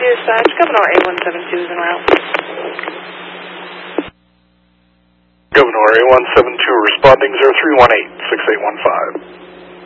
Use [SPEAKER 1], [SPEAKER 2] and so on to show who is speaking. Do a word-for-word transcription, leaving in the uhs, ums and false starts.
[SPEAKER 1] Dispatch, Governor eight one seven two is en route.
[SPEAKER 2] Governor eight one seven two responding zero three one eight, six eight one five.